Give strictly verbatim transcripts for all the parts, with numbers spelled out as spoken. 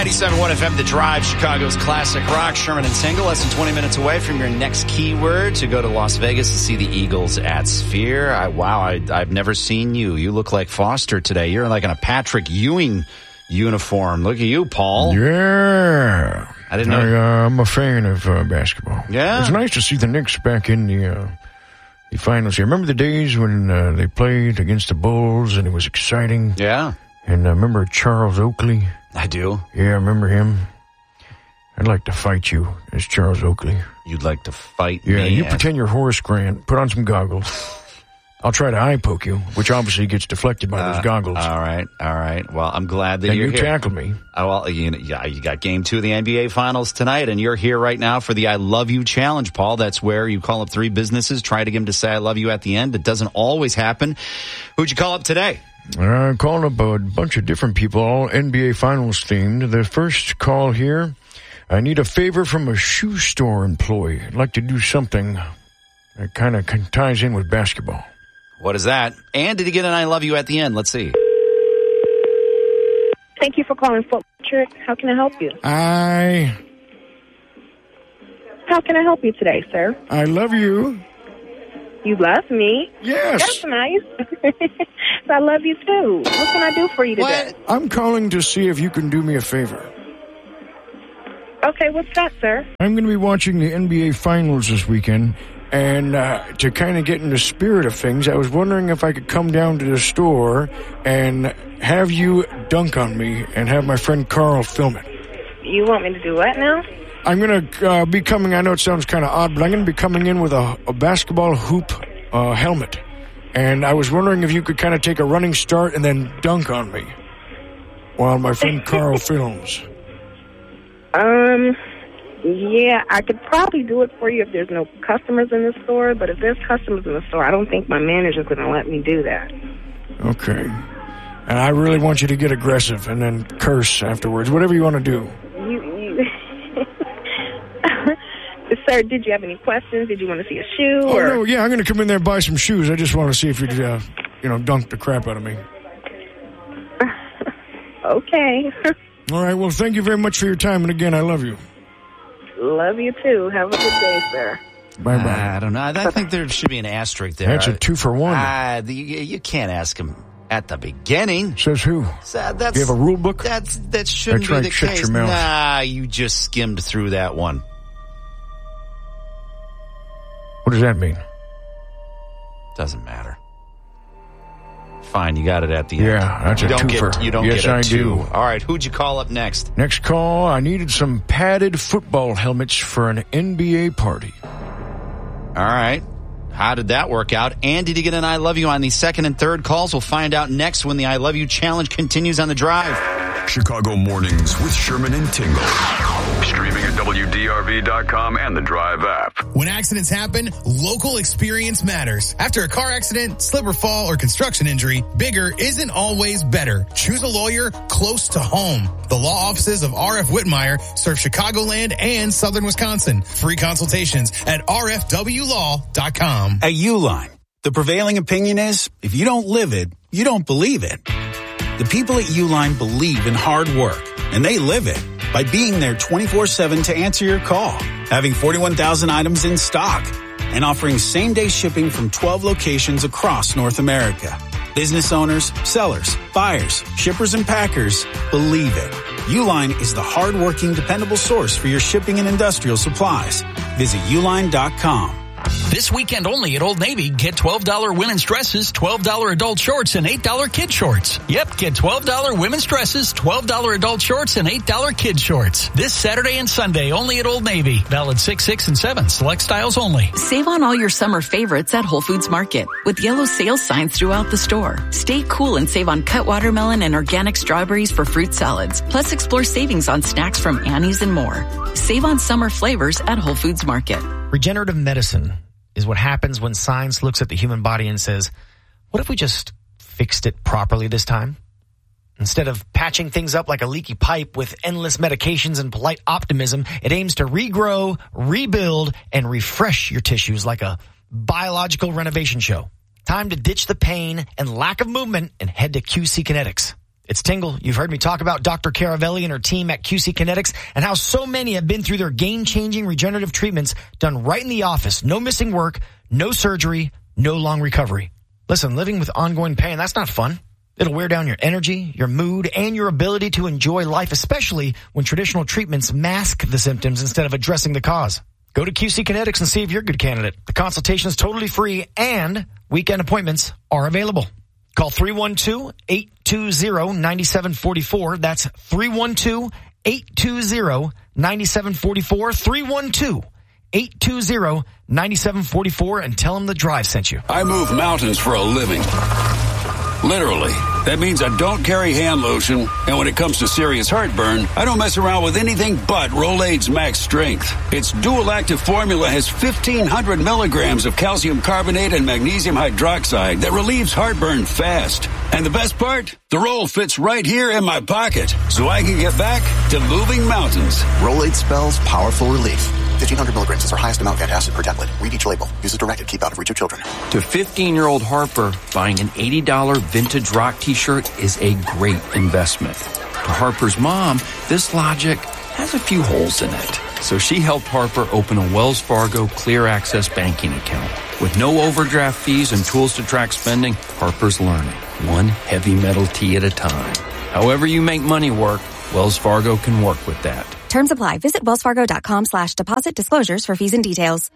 ninety-seven point one F M, The Drive, Chicago's classic rock. Sherman and Tingle, less than twenty minutes away from your next keyword to go to Las Vegas to see the Eagles at Sphere. I, wow, I, I've never seen you. You look like Foster today. You're like in a Patrick Ewing uniform. Look at you, Paul. Yeah. I didn't know. I, uh, I'm a fan of uh, basketball. Yeah? It's nice to see the Knicks back in the, uh, the finals here. Remember the days when uh, they played against the Bulls and it was exciting? Yeah. And uh, remember Charles Oakley? I do. Yeah, I remember him. I'd like to fight you as Charles Oakley. You'd like to fight yeah, me? Yeah, you as... pretend you're Horace Grant. Put on some goggles. I'll try to eye poke you, which obviously gets deflected by uh, those goggles. All right, all right. Well, I'm glad that and you're you here. tackle me. Oh, well, you, yeah, you got game two of the N B A Finals tonight, and you're here right now for the I Love You Challenge, Paul. That's where you call up three businesses, try to get them to say I love you at the end. It doesn't always happen. Who'd you call up today? I called up a bunch of different people, all N B A Finals themed. The first call here, I need a favor from a shoe store employee. I'd like to do something that kind of ties in with basketball. What is that? And did he get an I love you at the end? Let's see. Thank you for calling Foot Trick. How can I help you? I... How can I help you today, sir? I love you. You love me? Yes. That's nice. I love you, too. What can I do for you today? What? I'm calling to see if you can do me a favor. Okay, what's that, sir? I'm going to be watching the N B A Finals this weekend, and uh, to kind of get in the spirit of things, I was wondering if I could come down to the store and have you dunk on me and have my friend Carl film it. You want me to do what now? I'm going to uh, be coming, I know it sounds kind of odd, but I'm going to be coming in with a, a basketball hoop uh, helmet. And I was wondering if you could kind of take a running start and then dunk on me while my friend Carl films. Um, yeah, I could probably do it for you if there's no customers in the store, but if there's customers in the store, I don't think my manager's going to let me do that. Okay. And I really want you to get aggressive and then curse afterwards, whatever you want to do. You, you... Sir, did you have any questions? Did you want to see a shoe? Oh, or... no, yeah, I'm going to come in there and buy some shoes. I just want to see if you'd, uh, you know, dunk the crap out of me. Okay. All right, well, thank you very much for your time, and again, I love you. Love you, too. Have a good day, sir. Bye-bye. Uh, I don't know. I think there should be an asterisk there. That's a two for one. Uh, the, you, you can't ask him at the beginning. Says who? So that's, you have a rule book? That's, that shouldn't that's be right, the shut case. Your mouth. Nah, you just skimmed through that one. What does that mean? Doesn't matter. Fine, you got it at the yeah, end. Yeah, that's you a don't twofer. Get, you don't yes, get a I two. do. All right, who'd you call up next? Next call, I needed some padded football helmets for an N B A party. All right. How did that work out? And did you get an I love you on the second and third calls? We'll find out next when the I love you challenge continues on the drive. Chicago Mornings with Sherman and Tingle. Streaming at W D R V dot com and the Drive app. When accidents happen, local experience matters. After a car accident, slip or fall, or construction injury, bigger isn't always better. Choose a lawyer close to home. The law offices of R F Whitmire serve Chicagoland and Southern Wisconsin. Free consultations at R F W law dot com. At Uline, the prevailing opinion is, if you don't live it, you don't believe it. The people at Uline believe in hard work, and they live it by being there twenty-four seven to answer your call, having forty-one thousand items in stock, and offering same-day shipping from twelve locations across North America. Business owners, sellers, buyers, shippers, and packers believe it. Uline is the hard-working, dependable source for your shipping and industrial supplies. Visit uline dot com. This weekend only at Old Navy, get twelve dollars women's dresses, twelve dollars adult shorts, and eight dollars kid shorts. Yep, get twelve dollars women's dresses, twelve dollars adult shorts, and eight dollars kid shorts. This Saturday and Sunday only at Old Navy. Valid six, six, and seven. Select styles only. Save on all your summer favorites at Whole Foods Market with yellow sales signs throughout the store. Stay cool and save on cut watermelon and organic strawberries for fruit salads. Plus, explore savings on snacks from Annie's and more. Save on summer flavors at Whole Foods Market. Regenerative medicine is what happens when science looks at the human body and says, what if we just fixed it properly this time? Instead of patching things up like a leaky pipe with endless medications and polite optimism, it aims to regrow, rebuild, and refresh your tissues like a biological renovation show. Time to ditch the pain and lack of movement and head to Q C Kinetics. It's Tingle. You've heard me talk about Doctor Caravelli and her team at Q C Kinetics and how so many have been through their game-changing regenerative treatments done right in the office. No missing work, no surgery, no long recovery. Listen, living with ongoing pain, that's not fun. It'll wear down your energy, your mood, and your ability to enjoy life, especially when traditional treatments mask the symptoms instead of addressing the cause. Go to Q C Kinetics and see if you're a good candidate. The consultation is totally free and weekend appointments are available. Call three one two, eight two zero, nine seven four four. That's three one two, eight two zero, nine seven four four. three one two, eight two zero, nine seven four four and tell them the drive sent you. I move mountains for a living. Literally. That means I don't carry hand lotion, and when it comes to serious heartburn, I don't mess around with anything but Rolaids Max Strength. Its dual-active formula has fifteen hundred milligrams of calcium carbonate and magnesium hydroxide that relieves heartburn fast. And the best part? The roll fits right here in my pocket, so I can get back to moving mountains. Rolaids spells powerful relief. fifteen hundred milligrams is our highest amount of antacid per tablet. Read each label. Use as directed. Keep out of reach of children. To fifteen-year-old Harper, buying an eighty dollars vintage rock t-shirt is a great investment. To Harper's mom, this logic has a few holes in it. So she helped Harper open a Wells Fargo Clear Access banking account. With no overdraft fees and tools to track spending, Harper's learning, one heavy metal tee at a time. However you make money work, Wells Fargo can work with that. Terms apply. Visit wellsfargo.com slash deposit disclosures for fees and details.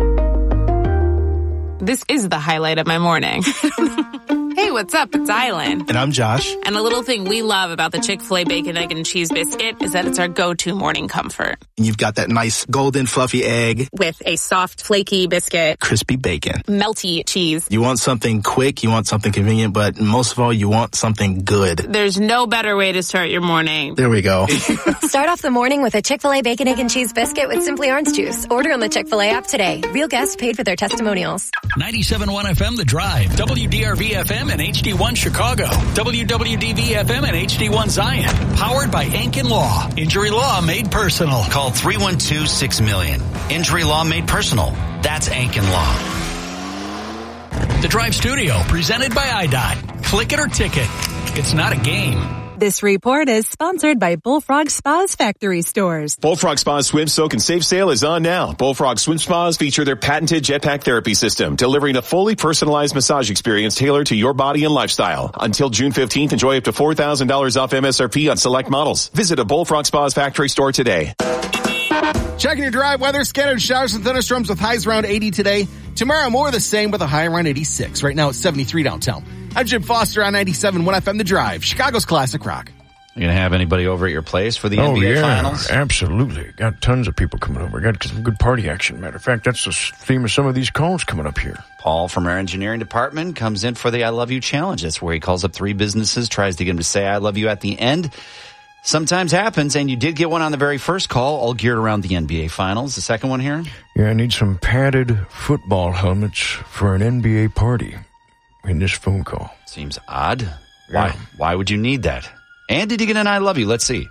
This is the highlight of my morning. Hey, what's up? It's Island. And I'm Josh. And a little thing we love about the Chick-fil-A Bacon, Egg, and Cheese Biscuit is that it's our go-to morning comfort. And you've got that nice golden fluffy egg. With a soft, flaky biscuit. Crispy bacon. Melty cheese. You want something quick, you want something convenient, but most of all, you want something good. There's no better way to start your morning. There we go. Start off the morning with a Chick-fil-A Bacon, Egg, and Cheese Biscuit with Simply Orange Juice. Order on the Chick-fil-A app today. Real guests paid for their testimonials. ninety-seven point one F M The Drive, W D R V F M and H D one Chicago, W W D V F M and H D one Zion. Powered by Ankin Law. Injury law made personal. Call three one two, six million. Injury law made personal. That's Ankin Law. The Drive Studio, presented by I D O T. Click it or ticket. It's not a game. This report is sponsored by Bullfrog Spa's factory stores. Bullfrog Spa's Swim, Soak, and Save sale is on now. Bullfrog Swim Spas feature their patented jetpack therapy system, delivering a fully personalized massage experience tailored to your body and lifestyle. Until June fifteenth, enjoy up to four thousand dollars off M S R P on select models. Visit a Bullfrog Spa's factory store today. Checking your drive weather, scattered showers and thunderstorms with highs around eighty today. Tomorrow, more of the same with a high around eighty-six. Right now, it's seventy-three downtown. I'm Jim Foster on ninety-seven point one F M The Drive, Chicago's classic rock. You going to have anybody over at your place for the oh, N B A yeah, Finals? Absolutely. Got tons of people coming over. Got some good party action. Matter of fact, that's the theme of some of these calls coming up here. Paul from our engineering department comes in for the I Love You Challenge. That's where he calls up three businesses, tries to get them to say I love you at the end. Sometimes happens, and you did get one on the very first call, all geared around the N B A Finals. The second one here? Yeah, I need some padded football helmets for an N B A party in this phone call. Seems odd. Yeah. Why? Why would you need that? And did you get an I love you? Let's see.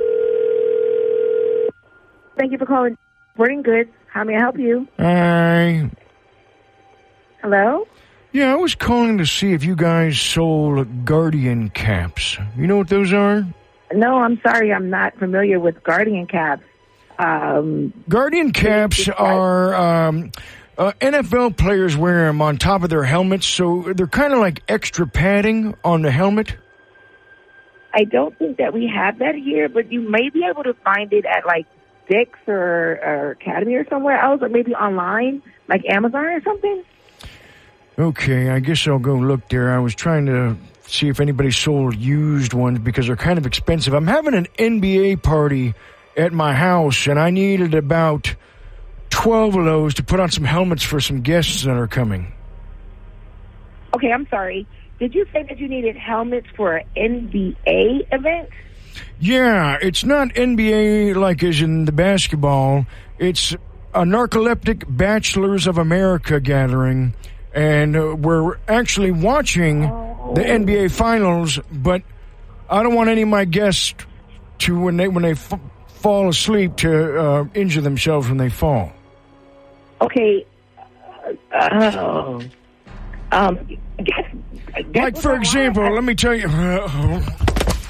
Thank you for calling Sporting Goods. How may I help you? Hi. Hello? Yeah, I was calling to see if you guys sold Guardian caps. You know what those are? No, I'm sorry. I'm not familiar with Guardian caps. Um, Guardian caps are... Um, Uh, N F L players wear them on top of their helmets, so they're kind of like extra padding on the helmet. I don't think that we have that here, but you may be able to find it at like Dick's or, or Academy or somewhere else, or maybe online, like Amazon or something. Okay, I guess I'll go look there. I was trying to see if anybody sold used ones because they're kind of expensive. I'm having an N B A party at my house, and I needed about twelve of those to put on some helmets for some guests that are coming. Okay, I'm sorry. Did you say that you needed helmets for an N B A event? Yeah, it's not N B A like as in the basketball. It's a narcoleptic Bachelors of America gathering, and uh, we're actually watching oh. the N B A Finals, but I don't want any of my guests to, when they, when they f- fall asleep, to uh, injure themselves when they fall. Okay. Uh, um, guess, guess like, for example, let me tell you. Uh,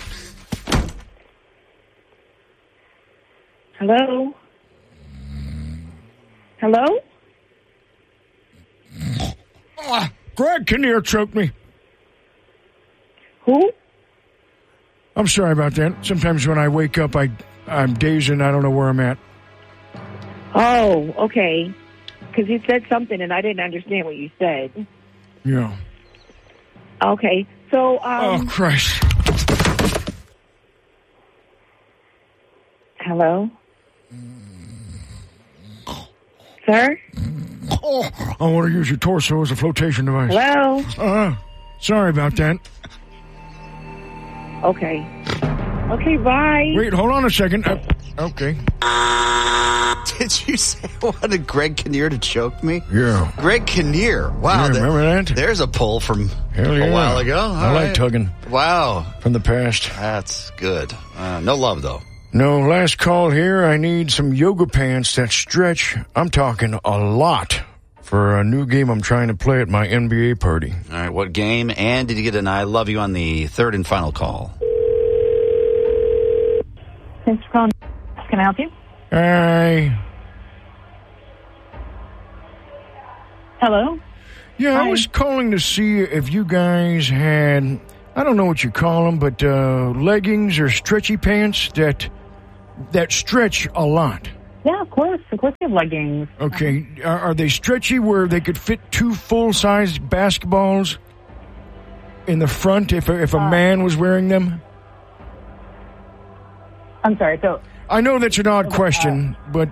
Hello? Hello? Greg Kinnear choked me. Who? I'm sorry about that. Sometimes when I wake up, I, I'm dazed and I don't know where I'm at. Oh, okay. Because you said something and I didn't understand what you said. Yeah. Okay. So, um... Oh, Christ. Hello? Sir? Oh, I want to use your torso as a flotation device. Hello? Uh, sorry about that. Okay. Okay, bye. Wait, hold on a second. Uh, okay. Did you say I wanted Greg Kinnear to choke me? Yeah. Greg Kinnear. Wow. Yeah, remember that? There's a pull from Hell yeah. a while ago. All I like right. tugging. Wow. From the past. That's good. Uh, no love, though. No, last call here. I need some yoga pants that stretch. I'm talking a lot for a new game I'm trying to play at my N B A party. All right, what game? And did you get an I love you on the third and final call? Thanks for calling. Can I help you? Hi. Hello? Yeah, Hi. I was calling to see if you guys had, I don't know what you call them, but uh, leggings or stretchy pants that that stretch a lot. Yeah, of course. Of course we have leggings. Okay. Are, are they stretchy where they could fit two full-sized basketballs in the front if a, if a Uh, man was wearing them? I'm sorry, so... I know that's an odd question, but...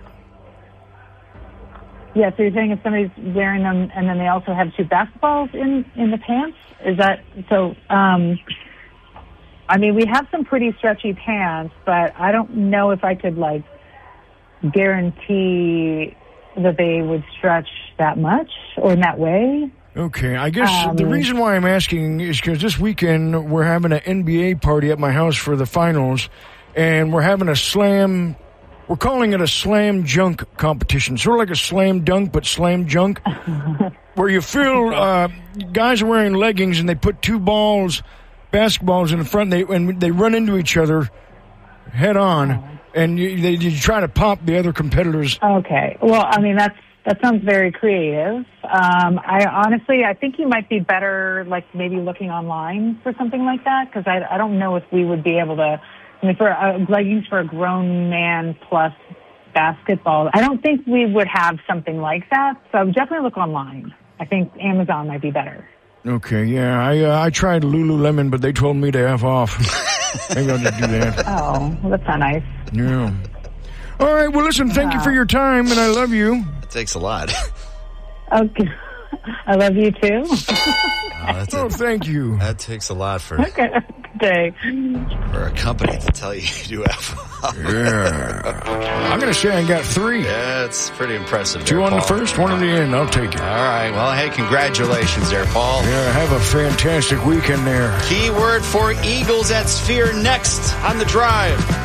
Yeah, so you're saying if somebody's wearing them and then they also have two basketballs in, in the pants? Is that... So, um... I mean, we have some pretty stretchy pants, but I don't know if I could, like, guarantee that they would stretch that much or in that way. Okay, I guess Um, the reason why I'm asking is because this weekend we're having an N B A party at my house for the finals, and we're having a slam, we're calling it a slam junk competition, sort of like a slam dunk, but slam junk, where you feel uh, guys are wearing leggings and they put two balls, basketballs in the front, and they, and they run into each other head on, and you, they, you try to pop the other competitors. Okay. Well, I mean, that's that sounds very creative. Um, I honestly, I think you might be better, like, maybe looking online for something like that, because I, I don't know if we would be able to, I mean, for uh, leggings for a grown man plus basketball, I don't think we would have something like that, so definitely look online. I think Amazon might be better. Okay, yeah, I uh, I tried Lululemon, but they told me to F off. Maybe I'll just do that. Oh, well, that's not nice. Yeah. All right, well, listen, thank you for your time, and I love you. It takes a lot. Okay. I love you, too. Oh, that's Oh, a, thank you. that takes a lot for Okay. Good day. for a company to tell you to do F off. Yeah. I'm going to say I got three. Yeah, it's pretty impressive. Two there, on the Paul. first, one on the end. I'll take it. All right. Well, hey, congratulations there, Paul. Yeah, have a fantastic weekend there. Keyword for Eagles at Sphere next on The Drive.